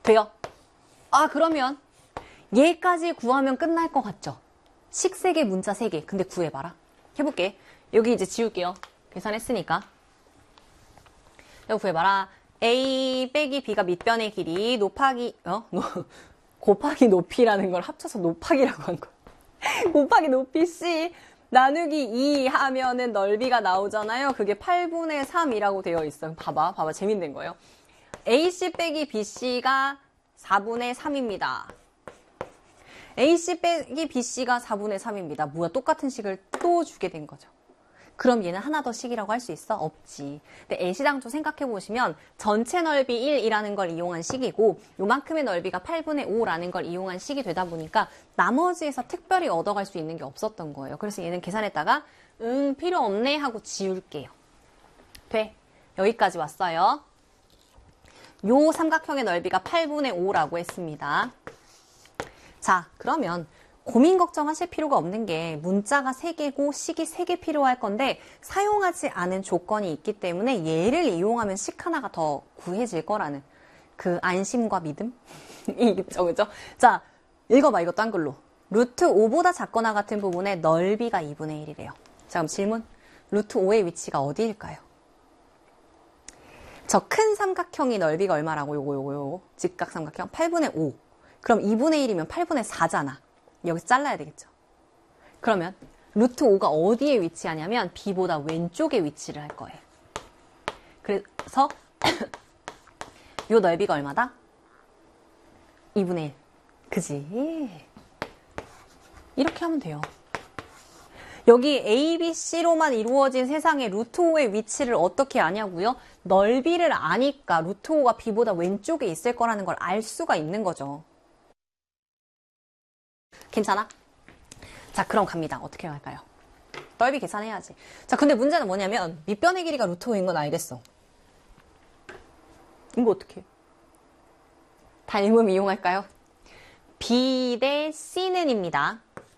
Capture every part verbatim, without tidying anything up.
돼요? 아, 그러면 얘까지 구하면 끝날 것 같죠? 식 세 개, 문자 세 개. 근데 구해봐라. 해볼게. 여기 이제 지울게요. 계산했으니까. 여기 구해봐라. A 빼기 B가 밑변의 길이 높하기, 어? 곱하기 높이라는 걸 합쳐서 높하기라고 한 거야. 곱하기 높이 C 나누기 이 하면은 넓이가 나오잖아요. 그게 팔분의 삼이라고 되어 있어요. 봐봐, 봐봐. 재밌는 거예요. 에이씨 빼기 비씨가 사분의 삼입니다. 에이씨 빼기 비씨가 사분의 삼입니다. 뭐야, 똑같은 식을 또 주게 된 거죠. 그럼 얘는 하나 더 식이라고 할 수 있어? 없지. 근데 애시당초 생각해보시면 전체 넓이 일이라는 걸 이용한 식이고 요만큼의 넓이가 팔분의 오라는 걸 이용한 식이 되다 보니까 나머지에서 특별히 얻어갈 수 있는 게 없었던 거예요. 그래서 얘는 계산했다가 응, 필요 없네 하고 지울게요. 돼. 여기까지 왔어요. 요 삼각형의 넓이가 팔분의 오라고 했습니다. 자, 그러면 고민 걱정하실 필요가 없는 게 문자가 세 개고 식이 세 개 필요할 건데 사용하지 않은 조건이 있기 때문에 얘를 이용하면 식 하나가 더 구해질 거라는 그 안심과 믿음? 이죠, 그죠? 자, 읽어봐, 이것도 한글로. 루트 오보다 작거나 같은 부분의 넓이가 이분의 일이래요. 자, 그럼 질문. 루트 오의 위치가 어디일까요? 저 큰 삼각형이 넓이가 얼마라고? 요거, 요거, 요거. 직각삼각형. 팔분의 오. 그럼 이분의 일이면 팔분의 사잖아. 여기서 잘라야 되겠죠. 그러면 루트 오가 어디에 위치하냐면 B보다 왼쪽에 위치를 할 거예요. 그래서 요 넓이가 얼마다? 이분의 일. 그지? 이렇게 하면 돼요. 여기 A, B, C로만 이루어진 세상의 루트 오의 위치를 어떻게 아냐고요? 넓이를 아니까 루트 오가 B보다 왼쪽에 있을 거라는 걸 알 수가 있는 거죠. 괜찮아? 자, 그럼 갑니다. 어떻게 할까요? 넓이 계산해야지. 자, 근데 문제는 뭐냐면 밑변의 길이가 루트 오인 건 알겠어. 이거 어떻게 해? 닮음 이용할까요? B 대 C는입니다.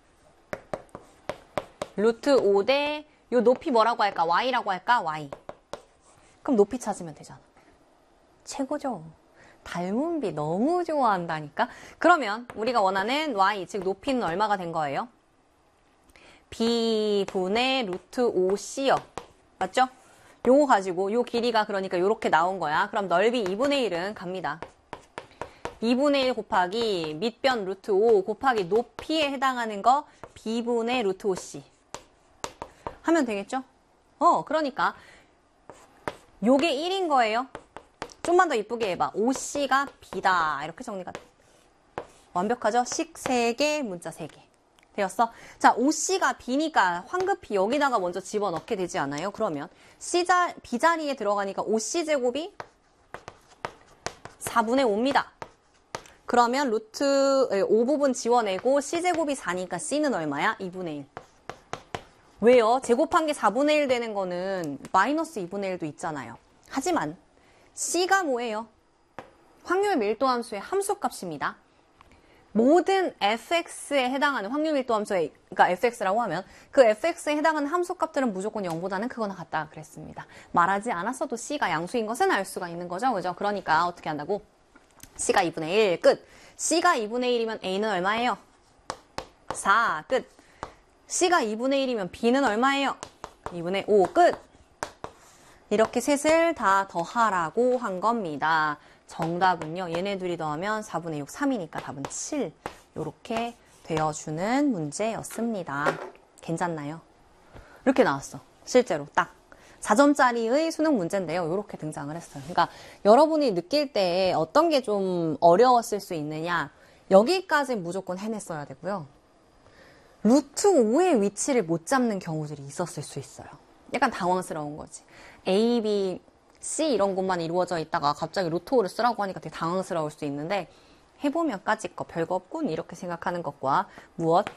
루트 오 대 요 높이 뭐라고 할까? Y라고 할까? Y. 그럼 높이 찾으면 되잖아. 최고죠. 닮음비 너무 좋아한다니까? 그러면 우리가 원하는 y, 즉 높이는 얼마가 된 거예요? b분의 루트 오 씨요. 맞죠? 요거 가지고 요 길이가 그러니까 요렇게 나온 거야. 그럼 넓이 이분의 일은 갑니다. 이분의 일 곱하기 밑변 루트 오 곱하기 높이에 해당하는 거 b분의 루트 오 씨. 하면 되겠죠? 어, 그러니까 요게 일인 거예요. 좀만 더 이쁘게 해봐. 오 씨가 B다. 이렇게 정리가 돼. 완벽하죠? 식 세 개, 문자 세 개. 되었어? 자, 오 씨가 B니까 황급히 여기다가 먼저 집어넣게 되지 않아요? 그러면 C자, B 자리에 들어가니까 오 씨 제곱이 사분의 오입니다. 그러면 루트 오 부분 지워내고 C 제곱이 사니까 C는 얼마야? 이분의 일. 왜요? 제곱한 게 사분의 일 되는 거는 마이너스 이분의 일도 있잖아요. 하지만 C가 뭐예요? 확률 밀도 함수의 함수값입니다. 모든 fx에 해당하는 확률 밀도 함수의, 그러니까 fx라고 하면 그 fx에 해당하는 함수값들은 무조건 영보다는 크거나 같다 그랬습니다. 말하지 않았어도 C가 양수인 것은 알 수가 있는 거죠. 그죠? 그러니까 어떻게 한다고? C가 이분의 일, 끝. C가 이분의 일이면 A는 얼마예요? 사, 끝. C가 이분의 일이면 B는 얼마예요? 이분의 오, 끝. 이렇게 셋을 다 더하라고 한 겁니다. 정답은요. 얘네 둘이 더하면 사분의 육, 삼이니까 답은 칠. 이렇게 되어주는 문제였습니다. 괜찮나요? 이렇게 나왔어. 실제로 딱. 사 점짜리의 수능 문제인데요. 이렇게 등장을 했어요. 그러니까 여러분이 느낄 때 어떤 게 좀 어려웠을 수 있느냐. 여기까지 무조건 해냈어야 되고요. 루트 오의 위치를 못 잡는 경우들이 있었을 수 있어요. 약간 당황스러운 거지. A, B, C 이런 것만 이루어져 있다가 갑자기 루트 오를 쓰라고 하니까 되게 당황스러울 수 있는데 해보면 까짓 거 별거 없군 이렇게 생각하는 것과 무엇?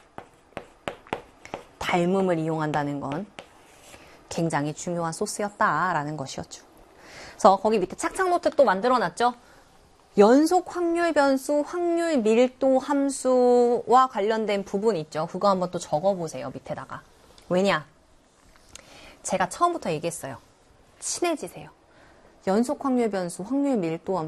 닮음을 이용한다는 건 굉장히 중요한 소스였다라는 것이었죠. 그래서 거기 밑에 착착 노트 또 만들어놨죠. 연속 확률 변수, 확률 밀도 함수와 관련된 부분 있죠. 그거 한번 또 적어보세요. 밑에다가. 왜냐? 제가 처음부터 얘기했어요. 친해지세요. 연속 확률 변수, 확률 밀도 함수